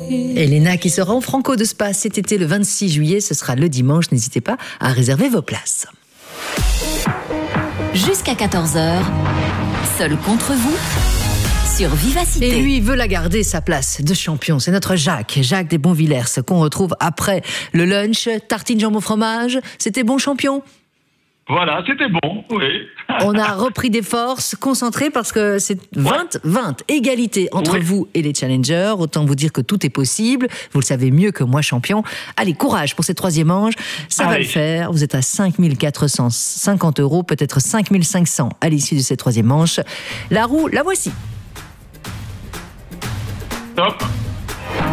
Elena qui sera au Franco de Spa cet été le 26 juillet, ce sera le dimanche, n'hésitez pas à réserver vos places. Jusqu'à 14h, seul contre vous, sur Vivacité. Et lui veut la garder, sa place de champion. C'est notre Jacques des Bonvillers, qu'on retrouve après le lunch. Tartine jambon fromage, c'était bon champion? Voilà, c'était bon, oui. On a repris des forces, concentré parce que c'est 20-20, égalité entre vous et les challengers. Autant vous dire que tout est possible. Vous le savez mieux que moi, champion. Allez, courage pour cette troisième manche. Ça va le faire. Vous êtes à 5 450 €, peut-être 5 500 à l'issue de cette troisième manche. La roue, la voici. Top.